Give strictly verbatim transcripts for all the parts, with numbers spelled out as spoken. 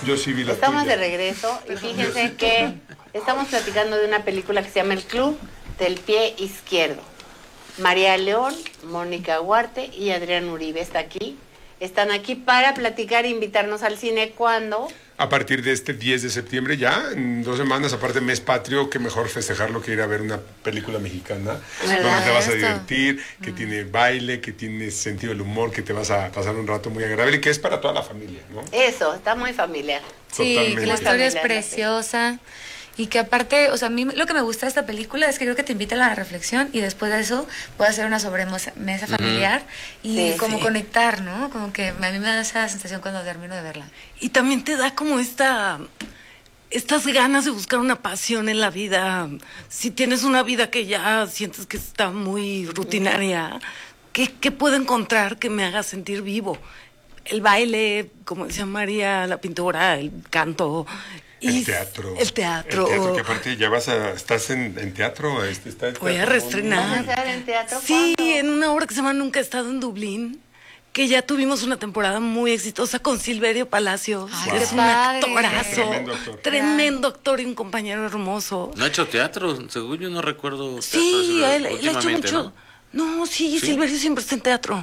Yo sí vi la Estamos tuya. de regreso y fíjense que estamos platicando de una película que se llama El Club del Pie Izquierdo. María León, Mónica Huarte y Adrián Uribe está aquí. Están aquí para platicar e invitarnos al cine cuando... A partir de este diez de septiembre ya, en dos semanas, aparte mes patrio, qué mejor festejarlo que ir a ver una película mexicana, ¿verdad? donde te vas a Esto. divertir, que mm. tiene baile, que tiene sentido del humor, que te vas a pasar un rato muy agradable y que es para toda la familia, ¿no? Eso, está muy familiar. Sí, Totalmente. que la historia es Familiar, preciosa. Y que aparte, o sea, a mí lo que me gusta de esta película es que creo que te invita a la reflexión y después de eso puedes hacer una sobremesa mesa familiar y Sí, como sí. conectar, ¿no? Como que a mí me da esa sensación cuando termino de verla. Y también te da como esta, estas ganas de buscar una pasión en la vida. Si tienes una vida que ya sientes que está muy rutinaria, ¿qué, qué puedo encontrar que me haga sentir vivo? El baile, como decía María, la pintura, el canto... El y teatro. El teatro. El teatro, que aparte ya vas a... Estás en, en teatro. Este, está en Voy a teatro. reestrenar. ¿Vamos a estar en teatro? Sí, ¿Cuándo? en una obra que se llama Nunca he estado en Dublín, que ya tuvimos una temporada muy exitosa con Silverio Palacios, Ay, que qué es un padre. actorazo, Tremendo actor. tremendo actor y un compañero hermoso. No ha hecho teatro, según yo no recuerdo. Sí, teatro, él, él ha hecho últimamente, mucho. ¿no? No, sí, ¿Sí? Silverio siempre está en teatro.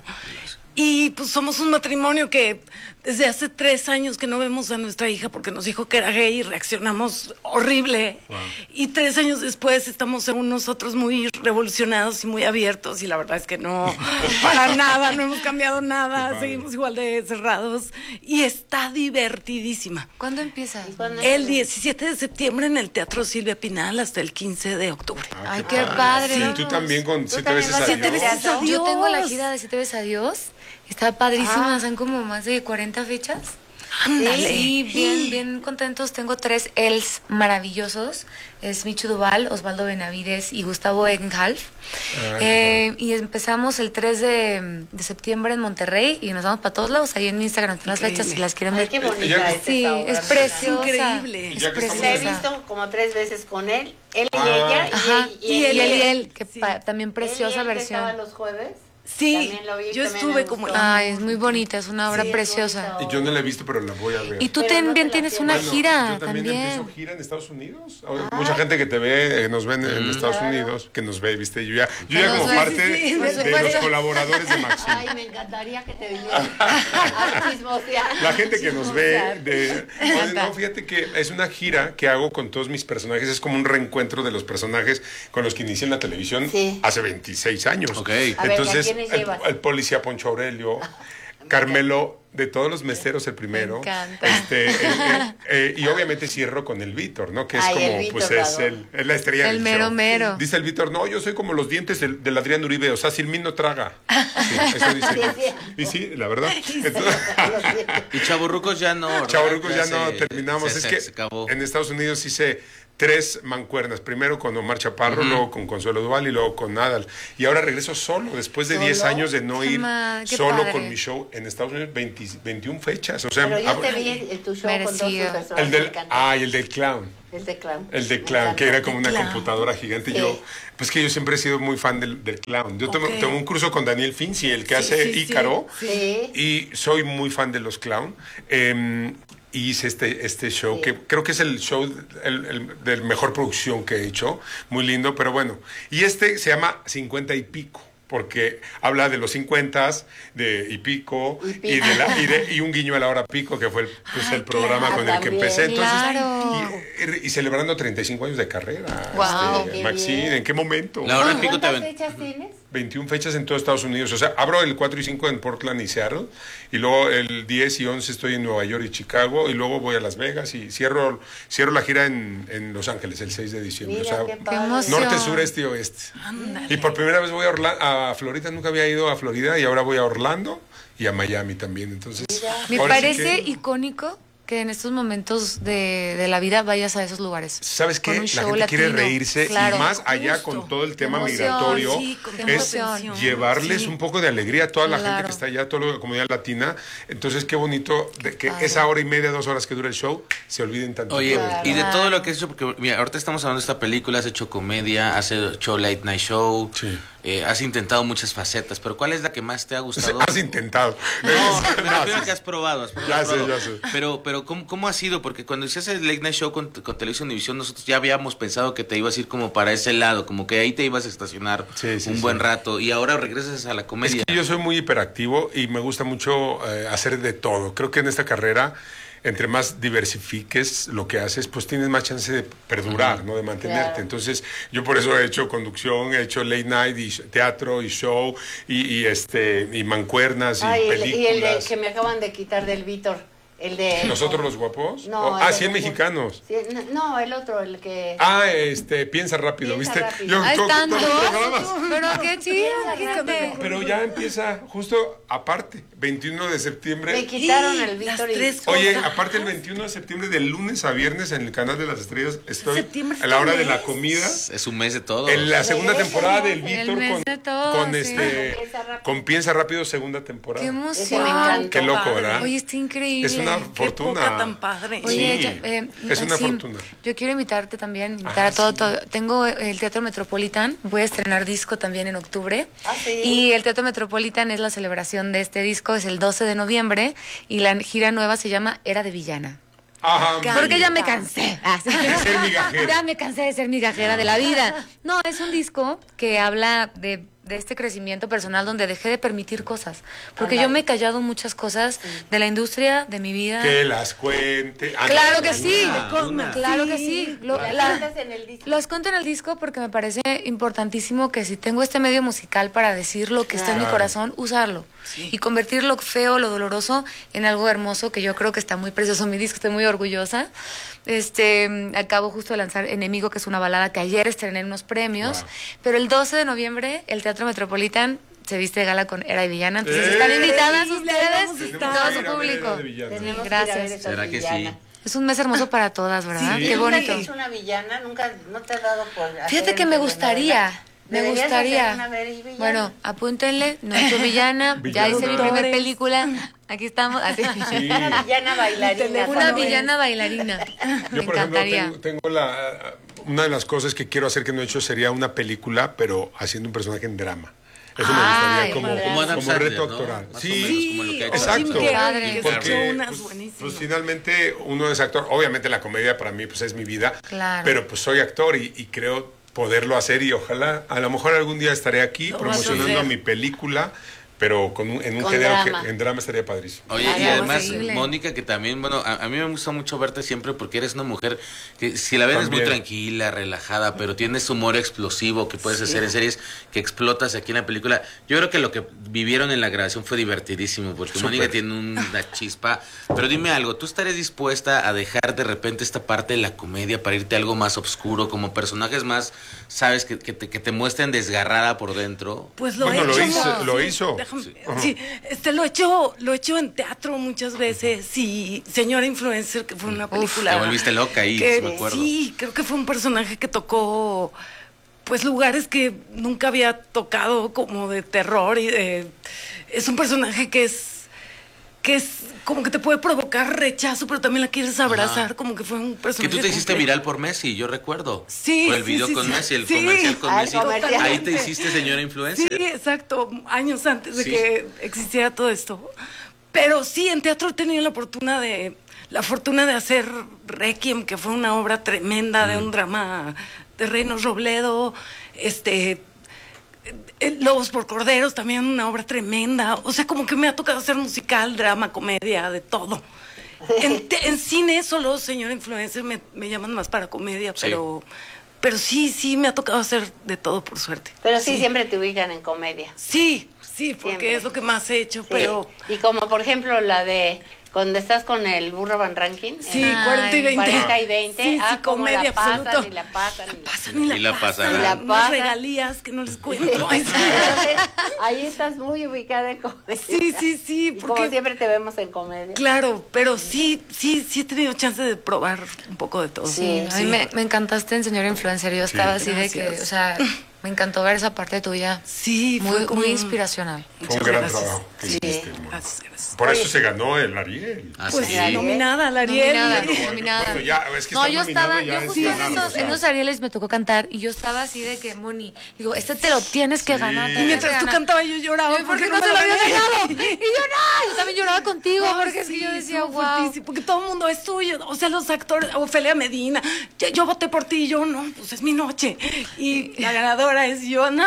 Y pues somos un matrimonio que desde hace tres años que no vemos a nuestra hija porque nos dijo que era gay y reaccionamos horrible. Wow. Y tres años después estamos según nosotros muy revolucionados y muy abiertos y la verdad es que no, para nada, no hemos cambiado nada, seguimos igual de cerrados y está divertidísima. ¿Cuándo empieza? ¿Cuándo? El diecisiete de septiembre en el Teatro Silvia Pinal hasta el quince de octubre. Ah, Ay, qué padre. Sí, tú también con ¿Tú siete también veces vas a a Dios. siete veces a Dios? Yo tengo la gira de Siete veces a Dios. Está padrísima, Ah. son como más de cuarenta fechas. Ándale. Sí, bien, bien contentos. Tengo tres Els maravillosos. Es Michu Duval, Osvaldo Benavides y Gustavo Egenhalf. Ah, Eh, y empezamos el tres de, de septiembre en Monterrey y nos vamos para todos lados. Ahí en Instagram están las Increíble. fechas si las quieren Ay, ver. qué bonita Ella- es Sí, esta obra, es me preciosa. Increíble. Es Ya que estamos- La he preciosa. visto como tres veces con él, él y Ah. ella, Ajá, y, y él y él, que Sí. pa- también preciosa él y él que estaba versión. los jueves. Sí, También lo vi, yo también estuve me como... gustó. Ay, es muy bonita, es una obra Sí, es preciosa. bonita. Y yo no la he visto, pero la voy a ver. Y tú Pero no también te la tienes pierdas. una Bueno, gira yo también, también. empiezo gira en Estados Unidos. Ahora, mucha gente que te ve, eh, nos ven en Estados Claro. Unidos, que nos ve, viste, yo ya, yo Que ya nos como ve, parte sí, sí, por de supuesto. los colaboradores de Maxim. Ay, me encantaría que te vinieras a chismosear. La gente que nos ve, Chismosear. de, oye, no, fíjate que es una gira que hago con todos mis personajes, es como un reencuentro de los personajes con los que inicié en la televisión Sí. hace veintiséis años. Ok. A ver, Entonces, ¿a quiénes el, llevas? el policía Poncho Aurelio, Carmelo, de todos los meseros el primero. Me encanta. Este, eh, eh, eh, y obviamente cierro con el Víctor, ¿no? Que es Ay, el como, Víctor, pues es, claro. el, es la estrella El del mero show. mero. Dice el Víctor, no, yo soy como los dientes del, del Adrián Uribe, o sea, sin mí no traga. Sí, eso dice. Sí, es cierto. Y sí, la verdad. Entonces, Lo siento. Y Chavorrucos ya no. ¿verdad? Chavorrucos ya no se- terminamos. se- es se- que se acabó. en Estados Unidos hice tres mancuernas. Primero con Omar Chaparro, Ujú. luego con Consuelo Duval y luego con Nadal. Y ahora regreso solo, después de ¿Solo? diez años de no ir Ma, qué solo padre. con mi show en Estados Unidos, veinte, veintiuna fechas. O sea, Pero yo abro- te vi en, en tu show con todos tus Merecido. personajes. el me del, encantó. ah, y el del clown. El de clown. El de Me clown, encantó. que era como una Clown. computadora gigante. Sí. Yo, pues que yo siempre he sido muy fan del, del clown. Yo tomo, Ok. tomo un curso con Daniel Finzi, el que Sí, hace sí, sí. Ícaro. Sí. Y soy muy fan de los clown. Eh, y hice este, este show, Sí. que creo que es el show el, el- de mejor producción que he hecho. Muy lindo, pero bueno. Y este se llama cincuenta y pico, porque habla de los cincuentas, de y pico, Y y, pico. de la, y, de- y un guiño a la hora pico, que fue el, pues, Ay, el programa claro, con el que también. empecé. Entonces, Claro. y, y celebrando treinta y cinco años de carrera. Guau, este, qué Maxine, bien. ¿en qué momento? La hora pico te ¿Cuántas aven- fechas tienes? veintiuna fechas en todo Estados Unidos. O sea, abro el cuatro y cinco en Portland y Seattle, y luego el diez y once estoy en Nueva York y Chicago, y luego voy a Las Vegas y cierro, cierro la gira en, en Los Ángeles el seis de diciembre. Mira, o qué sea, padre. emoción. norte, sur, este y oeste. Ándale. Y por primera vez voy a, Orla- a Florida, nunca había ido a Florida, y ahora voy a Orlando y a Miami también. Entonces, Me ahora sí parece que- icónico que en estos momentos de, de la vida vayas a esos lugares. ¿Sabes qué? Con La un gente show quiere latino. reírse Claro. y más allá Justo. con todo el tema Emoción, migratorio, sí, con qué es emoción. llevarles Sí. un poco de alegría a toda la gente Claro. que está allá, toda la comunidad latina. Entonces, qué bonito de que padre. esa hora y media, dos horas que dura el show, se olviden tanto. Oye, Claro. y de todo lo que has hecho, porque mira, ahorita estamos hablando de esta película, has hecho comedia, has hecho late night show. Sí. eh, has intentado muchas facetas, pero ¿cuál es la que más te ha gustado? Has intentado. No, me No, refiero a sí, que has probado. Has probado, Ya has sé, probado. ya sé. Pero, pero ¿cómo, ¿cómo ha sido? Porque cuando hiciste el Late Night Show con, con Televisión Univisión, nosotros ya habíamos pensado que te ibas a ir como para ese lado, como que ahí te ibas a estacionar Sí, sí, un sí. buen rato, y ahora regresas a la Es comedia. que yo soy muy hiperactivo y me gusta mucho eh, hacer de todo. Creo que en esta carrera, entre más diversifiques lo que haces, pues tienes más chance de perdurar, uh-huh. ¿no? De mantenerte. Claro. Entonces, yo por eso he hecho conducción, he hecho late night y teatro y show y, y este y mancuernas y Ay, el- películas. y el de, que me acaban de quitar del Víctor. El de. ¿Nosotros los guapos? No. Oh, el ah, de cien los- mexicanos. Sí, no, no, el otro, el que. Ah, este, piensa rápido, Piensa ¿viste? rápido. Ahí to- están todos dos. los programas. Pero qué chido, fíjate. Pero ya empieza justo aparte, veintiuno de septiembre. Me quitaron Y el las Víctor y. tres Oye, cosas. aparte el veintiuno de septiembre, de lunes a viernes en el canal de las estrellas, estoy Septiembre a la hora de la mes. comida. Es un mes de todo. En la segunda Regresa, temporada del el Víctor mes con, de todos, con sí. este Piensa rápido. con Piensa Rápido, segunda temporada. Qué Ese me emoción. encanta. Qué loco, Padre. ¿verdad? Oye, está increíble. Es una Qué fortuna. época tan padre. Oye, Sí, ya, eh, es una sí, fortuna. Yo quiero invitarte también, invitar Ajá, a todo, sí. todo. Tengo el Teatro Metropolitan, voy a estrenar disco también en octubre. Ah, sí. Y el Teatro Metropolitan es la celebración de este disco, es el doce de noviembre, y la gira nueva se llama Era de Villana. Ajá, Porque ya me Ah. cansé. Ah, sí. De ser migajera. Ya me cansé de ser migajera de la vida. No, es un disco que habla de, de este crecimiento personal donde dejé de permitir cosas. Porque yo me he callado muchas cosas de la industria, de mi vida. Que las cuente. Ah, Claro no, que sí, Una, una. claro que sí. Lo- Las la- cuentas en el disco. los cuento en el disco porque me parece importantísimo que si tengo este medio musical para decir lo que está en mi Claro. corazón, usarlo. Y convertir lo feo, lo doloroso en algo hermoso, que yo creo que está muy precioso mi disco, estoy muy orgullosa. Este, acabo justo de lanzar Enemigo, que es una balada que ayer estrené en unos premios, Wow. pero el doce de noviembre el Teatro Metropolitan se viste de gala con Era y Villana, entonces ¡Eh! están invitadas Vamos a ustedes, estar. todo su Tenemos que ir a ver público. Era de Villana. Tenemos que ir a Gracias. ver esa ¿Será que villana. sí? Es un mes hermoso para todas, ¿verdad? Sí. Qué ¿Nunca bonito. has hecho una villana? ¿Nunca no te has dado por hacer Fíjate que en me tu gustaría, telenovela? me Deberías gustaría. hacer una villana. Bueno, apúntenle, no he hecho villana, ya Villana. hice mi primer película, aquí estamos, así. Sí. Una villana bailarina. Una ¿sabes? villana bailarina. Yo, Me por ejemplo, encantaría. tengo, tengo la una de las cosas que quiero hacer que no he hecho sería una película, pero haciendo un personaje en drama. Eso me Ay, gustaría como, como Como Adam como Sandler, reto ¿no? actoral. Más o Sí, menos como lo que ha hecho. exacto. Jim Carrey, Carrey, que Porque, se echó unas pues, buenísimas. pues, finalmente uno es actor. Obviamente la comedia para mí pues es mi vida. Claro. Pero pues soy actor y, y creo poderlo hacer y ojalá, a lo mejor algún día estaré aquí Lo vas a promocionando hacer. mi película, pero con un, en un Con género drama. que en drama estaría padrísimo. Oye, Ay, y además, increíble. Mónica, que también, bueno, a, a mí me gusta mucho verte siempre porque eres una mujer que si la ves es muy También. tranquila, relajada, pero tienes humor explosivo que puedes hacer en series que explotas aquí en la película. Yo creo que lo que vivieron en la grabación fue divertidísimo porque Súper. Mónica tiene una chispa. Pero dime algo, ¿tú estarías dispuesta a dejar de repente esta parte de la comedia para irte a algo más oscuro, como personajes más, sabes, que, que, te, que te muestren desgarrada por dentro? Pues lo Bueno, he lo hecho. hizo- lo sí, hizo. déjame- Sí. sí, este lo he hecho, lo he hecho en teatro muchas veces. Sí, Señora Influencer, que fue una película. te volviste loca ahí, que- sí me acuerdo. Sí, creo que fue un personaje que tocó pues lugares que nunca había tocado, como de terror y de, es un personaje que es que es como que te puede provocar rechazo, pero también la quieres abrazar, Ajá. como que fue un Que personaje tú te hiciste complejo. viral por Messi, yo recuerdo. Sí, Por el sí, video sí, con sí. Messi, el Sí. comercial con Ah, el Messi. comercial. Ahí te hiciste señora influencer. Sí, exacto, años antes de Sí. que existiera todo esto. Pero sí, en teatro he tenido la fortuna de la fortuna de hacer Requiem, que fue una obra tremenda de un drama de Reinos Robledo, este eh, Lobos por Corderos, también una obra tremenda. O sea, como que me ha tocado hacer musical, drama, comedia, de todo. En, te- en cine solo señor influencer me, me llaman más para comedia, Sí. pero pero sí, sí me ha tocado hacer de todo por suerte. Pero sí, siempre te ubican en comedia. Sí, sí, porque Siempre. es lo que más he hecho, Sí. pero Y como por ejemplo la de cuando estás con el burro Van Rankin. sí, en cuarenta y veinte. cuarenta y veinte. Sí, ah, sí, como comedia la pasan absoluta. y la pasan. y la- Pasan y la, Y la pasan. pasan. Y la Unas pasan. regalías que no les cuento. Entonces, ahí estás muy ubicada en comedia. Sí, sí, sí, Y porque como siempre te vemos en comedia. claro, pero sí, sí, sí he tenido chance de probar un poco de todo. Sí. A mí me, me encantaste en Señora Influencer. Yo estaba así de que, Gracias. o sea, Me encantó ver esa parte tuya. Sí, muy, fue como... muy inspiracional. Fue un Muchas gran gracias. trabajo que Sí. hiciste, Moni. Gracias, gracias. Por eso se ganó el Ariel. Ah, Pues sí. Ariel. nominada, la Ariel. Nominada, Bueno, nominada. bueno, ya, es que No, estar yo nominado estaba, ya yo es justo en ganar, esos, o sea. en esos Arieles me tocó cantar y yo estaba así de que, Moni, digo, este te lo tienes que Sí. ganar. Y te lo Y tienes que mientras tú ganar. cantabas yo lloraba. Ay, ¿por qué porque no te lo había gané? ganado? Y yo no, yo también lloraba contigo, Ay, porque es que sí, yo decía, estuvo wow. fuertísimo, porque todo el mundo es tuyo. O sea, los actores, Ofelia Medina, yo, yo voté por ti, y yo no, pues es mi noche. Y la ganadora es yo, no.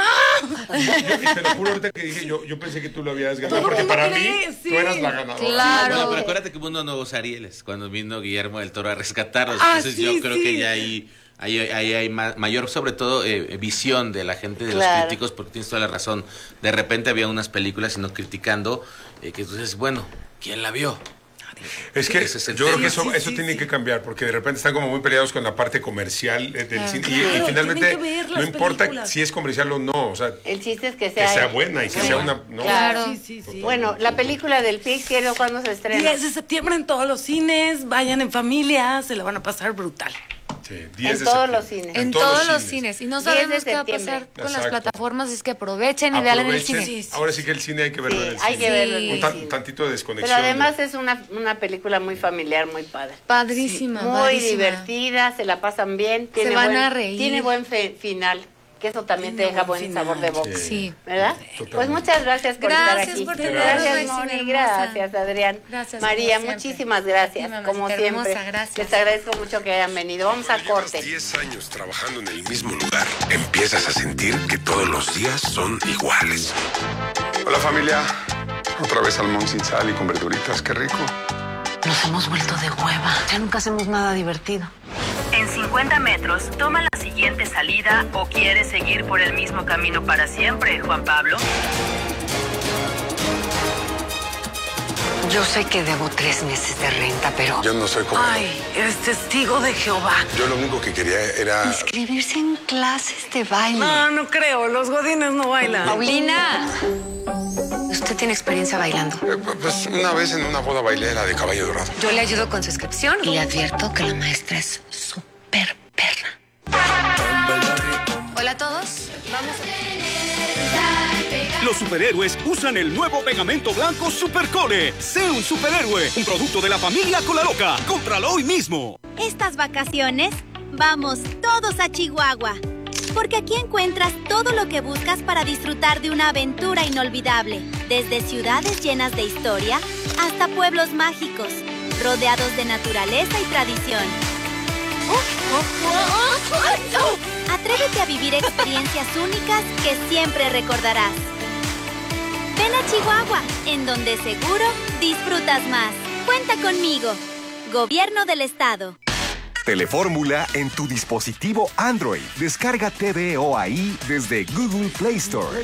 Yo, te lo juro ahorita que dije, yo, yo pensé que tú lo habías ganado, Todo el porque mundo para cree, mí sí. tú eras la ganadora. Claro. Bueno, pero acuérdate que hubo unos nuevos Arieles cuando vino Guillermo del Toro a rescatarlos. Ah, Entonces sí, yo creo sí. que ya hay, hay, hay, hay ma- mayor, sobre todo, eh, visión de la gente, de Claro. los críticos, porque tienes toda la razón. De repente había unas películas, sino criticando, eh, que entonces, bueno, ¿quién la vio? Es que Ese es el yo creo tema. que eso, Sí, eso sí, tiene sí. que cambiar, porque de repente están como muy peleados con la parte comercial eh, del cine. Y- Y, Claro, finalmente tienen que ver no las importa películas. si es comercial o no. O sea, El chiste es que que sea... sea buena y que sea una. ¿no? Claro. Sí, sí, sí. Bueno, la película del pie izquierdo, ¿cuándo se estrena? diez de septiembre en todos los cines, vayan en familia, se la van a pasar brutal. Sí, diez En de todos septiembre. los cines. En todos los cines. Y no diez de sabemos qué va a septiembre. pasar con las Exacto. plataformas, es que aprovechen y vean en el Aprovechen. cine. Sí, sí, Ahora sí que el cine hay que verlo Sí, en el hay cine. que verlo en Sí. el Un tan- cine. tantito de desconexión. Pero además es una, una película muy familiar, muy padre. Padrísima, Muy padrísima. divertida, se la pasan bien. Tiene van buen, a reír. Tiene buen fe- final, que eso también Tiene te deja buen buen final. sabor de boca. Sí. Sí. ¿Verdad? Totalmente. Pues muchas gracias por Gracias estar aquí. por tenerme, gracias, vecina Moni. hermosa. Gracias, Adrián. Gracias, María, como siempre. muchísimas gracias. Sí, mamacita como siempre. hermosa, gracias. Les agradezco mucho que hayan venido. Vamos a corte. diez años trabajando en el mismo lugar, empiezas a sentir que todos los días son iguales. Hola familia, otra vez salmón sin sal y con verduritas, qué rico. Nos hemos vuelto de hueva. Ya nunca hacemos nada divertido. En cincuenta metros, toma la siguiente salida o quieres seguir por el mismo camino para siempre, Juan Pablo. Yo sé que debo tres meses de renta, pero... Yo no soy como... Ay, eres testigo de Jehová. Yo lo único que quería era... Inscribirse en clases de baile. No, no creo, los godines no bailan. Paulina. Usted tiene experiencia bailando. Eh, Pues una vez en una boda bailé la de caballo dorado. Yo le ayudo con su inscripción y le advierto que la maestra es súper perra. Hola a todos. Vamos Los superhéroes usan el nuevo pegamento blanco Supercole. Sé un superhéroe, un producto de la familia Colaloca. Cómpralo hoy mismo. Estas vacaciones, vamos todos a Chihuahua, porque aquí encuentras todo lo que buscas para disfrutar de una aventura inolvidable, desde ciudades llenas de historia hasta pueblos mágicos, rodeados de naturaleza y tradición. Atrévete a vivir experiencias únicas que siempre recordarás. Ven a Chihuahua, en donde seguro disfrutas más. Cuenta conmigo. Gobierno del Estado. Telefórmula en tu dispositivo Android. Descarga T V O ahí desde Google Play Store.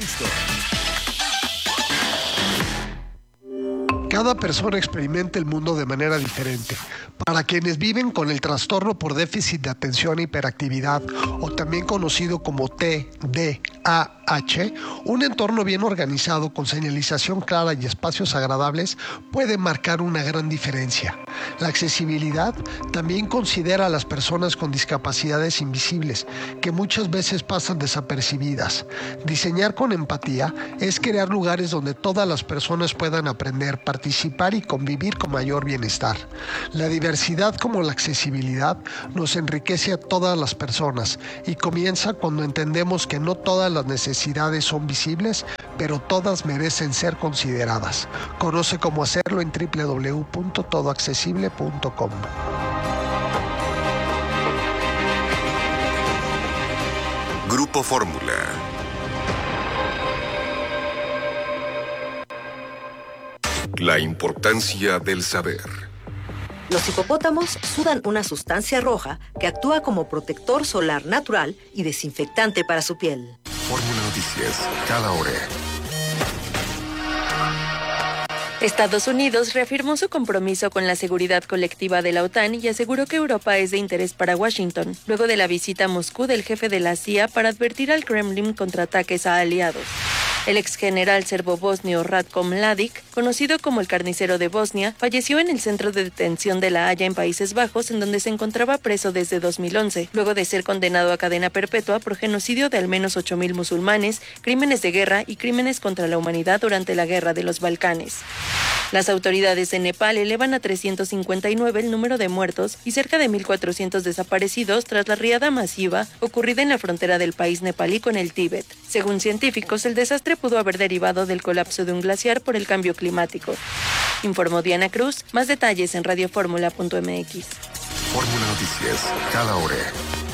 Cada persona experimenta el mundo de manera diferente. Para quienes viven con el trastorno por déficit de atención e hiperactividad, o también conocido como T D A H, un entorno bien organizado con señalización clara y espacios agradables puede marcar una gran diferencia. La accesibilidad también considera a las personas con discapacidades invisibles, que muchas veces pasan desapercibidas. Diseñar con empatía es crear lugares donde todas las personas puedan aprender, participar y convivir con mayor bienestar. La diversidad como la accesibilidad nos enriquece a todas las personas y comienza cuando entendemos que no todas las necesidades son visibles, pero todas merecen ser consideradas. Conoce cómo hacerlo en doble u doble u doble u punto todo accesible punto com. Grupo Fórmula. La importancia del saber. Los hipopótamos sudan una sustancia roja que actúa como protector solar natural y desinfectante para su piel. Fórmula Noticias, cada hora. Estados Unidos reafirmó su compromiso con la seguridad colectiva de la OTAN y aseguró que Europa es de interés para Washington, luego de la visita a Moscú del jefe de la C I A para advertir al Kremlin contra ataques a aliados. El ex general serbo-bosnio Ratko Mladic, conocido como el carnicero de Bosnia, falleció en el centro de detención de La Haya en Países Bajos, en donde se encontraba preso desde dos mil once, luego de ser condenado a cadena perpetua por genocidio de al menos ocho mil musulmanes, crímenes de guerra y crímenes contra la humanidad durante la Guerra de los Balcanes. Las autoridades de Nepal elevan a trescientos cincuenta y nueve el número de muertos y cerca de mil cuatrocientos desaparecidos tras la riada masiva ocurrida en la frontera del país nepalí con el Tíbet. Según científicos, el desastre pudo haber derivado del colapso de un glaciar por el cambio climático. Informó Diana Cruz. Más detalles en radioformula punto m x. Fórmula Noticias, cada hora.